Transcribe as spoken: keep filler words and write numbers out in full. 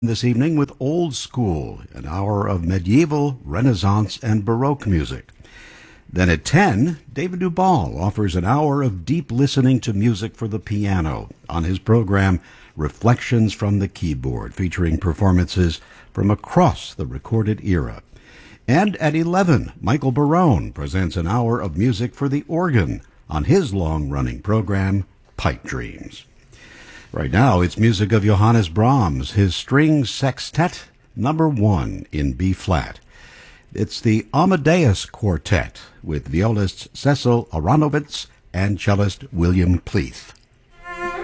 This evening with Old School, an hour of medieval, Renaissance, and Baroque music. Then at ten, David Duvall offers an hour of deep listening to music for the piano on his program Reflections from the Keyboard, featuring performances from across the recorded era. And at eleven, Michael Barone presents an hour of music for the organ on his long-running program, Pipe Dreams. Right now, it's music of Johannes Brahms, his string sextet number one in B-flat. It's the Amadeus Quartet with violists Cecil Aronowitz and cellist William Pleath.